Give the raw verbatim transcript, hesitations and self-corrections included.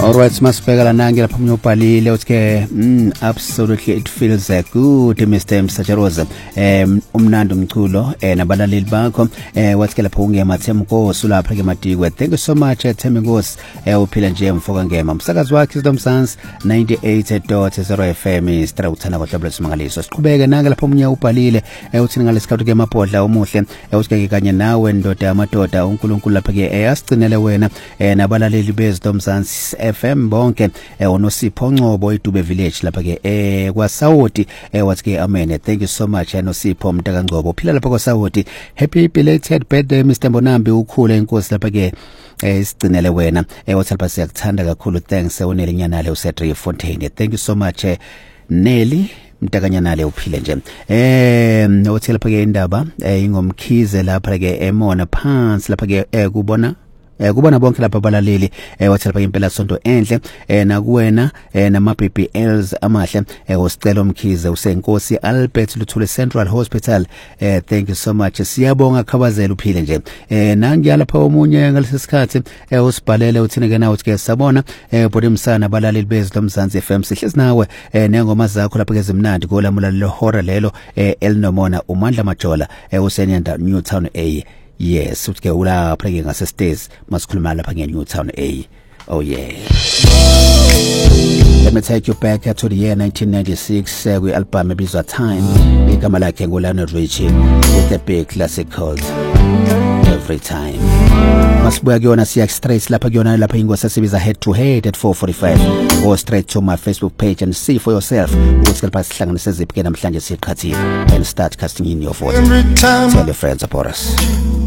All right, masibheka la nangi lapha unyobhalile uthi mm absolutely it feels uh, good Mister Msacharoza um umnandi umculo eh nabalaleli bakho eh wathi ke lapha ungema Themnkosi lapha ke Madikwe. Thank you so much Themnkosi eh uphila nje mfoka ngema umsakazi wakhe Sidomsans ninety-eight point zero F M stra uthana kodwa blesimangaliso siqhubeke nange lapha umnya ubhalile eh uthi ngalesikhathi ke maphodla omuhle eh uthi kanye nawe ndoda amadoda uNkulunkulu lapha ke eh asigcinele wena eh nabalaleli beZidomsans F M bonke eh uNosipho Ngcobo eDube Village lapha ke eh kwaSawoti eh wathi ke amen. Thank you so much Nosipho Mtaka Ngcobo uphila lapha kwaSawoti. Happy belated birthday Mister Mbonambi ukhule inkosi lapha ke eh isigcinele wena eh wathi lapha siyakuthanda kakhulu. Thanks unele nyanale uSedrick Fontaine. Thank you so much eh, Nelly Mtakanyanale uphile nje eh uthi lapha ke indaba eh ingomkhize lapha ke emona phansi lapha ke eh kubona eh kubona bonke lapha abalaleli eh wathi lapha impela sonto enhle eh nakuwena eh nama B B Ls amahle eh usicela umkhize usenkosi Albert Luthule Central Hospital. eh thank you so much siyabonga khabazela uphile nje eh nangiya lapha omunye ngalesi sikhathi eh usibhalele uthini ke nawe uthi ke sabona eh bodi msana abalaleli beZidomsans F M sihlezi nawe eh nengoma zakho lapha ke zimnandi kolamula le hora lelo eh Elnomona uMandla Majola eh usenyanda Newtown A. Yes, uthi ke ula pheke ngase stairs masikhuluma lapha nge Newtown A. Oh yeah. Let me take you back to the year nineteen ninety-six uh, with album ebizwa Time igama lakhe ngolana Richie with the big classic called Every Time. Masibuya kuyona siya straight lapha kuyona lapha ingosi sibiza head to head at four forty-five. Go straight to my Facebook page and see for yourself ukuthi lapha sihlanganise ziphi ke namhlanje siqhathile and start casting in your vote. Tell your friends about us.